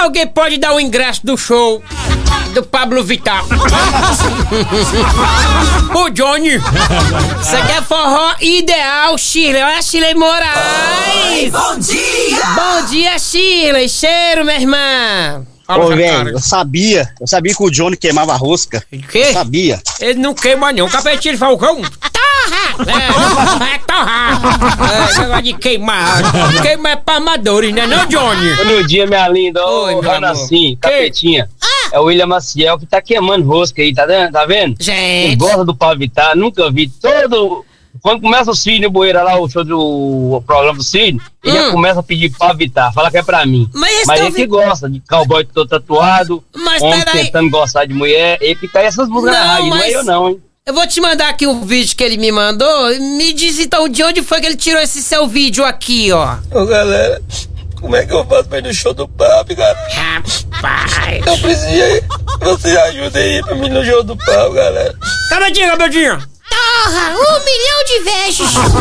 alguém pode dar o ingresso do show do Pablo Vittar? Ô Johnny, você quer forró ideal, Shirley? Olha a Shirley Moraes. Bom dia! Bom dia, Shirley. Cheiro, minha irmã. Ô, velho, eu sabia que o Johnny queimava rosca. O quê? Eu sabia. Ele não queima não, capetinho de Falcão. Torra! É, negócio de queimar. Queima é pra amadores, né não, Johnny? Bom dia, minha linda. Oi, Ô, meu Ana, amor. sim, capetinha. É o William Maciel que tá queimando rosca aí, tá vendo? Ele Gente. gosta do Pablo Vittar, nunca vi. Quando começa o Sidney Boeira lá, o show o programa do Sidney, ele já começa a pedir Pablo Vittar, fala que é pra mim. Mas ele que gosta de cowboy todo tatuado, Mas homem peraí. tentando gostar de mulher, ele fica aí essas músicas na rádio, não é eu não, hein? Eu vou te mandar aqui o vídeo que ele me mandou. Me diz então de onde foi que ele tirou esse seu vídeo aqui, ó. Ô galera, como é que eu faço pra ir no show do Pablo, cara? Rapaz. Eu preciso que vocês ajudem aí pra mim no show do Pablo, galera. Cabetinho. Torra, 1 milhão de vezes.